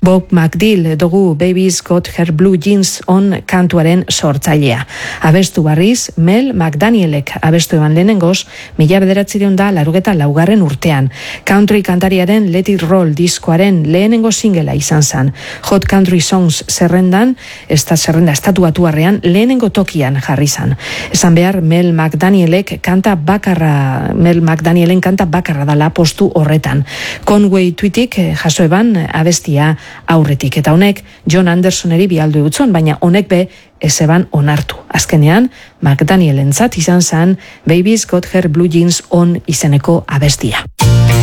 Bob McDill dugu Baby's Got Her Blue Jeans on kantuaren sortzailea. Abestu barriz, Mel McDanielek abestu eban lehenengoz, 1984 urtean. Country kantariaren Let It Roll diskoaren lehenengo singela izan zen. Hot Country Songs zerrendan, zerrenda estatuatuarrean lehenengo tokian jarri zen. Esan behar, Mel McDanielen kanta bakarra dala postu horretan. Conway Twittik jaso eban abestia aurretik, eta honek John Andersoneri bialdu utzon, baina honek be ez eban onartu. Azkenean, McDanielentzat izan zen Baby's Got Her Blue Jeans on izeneko abestia.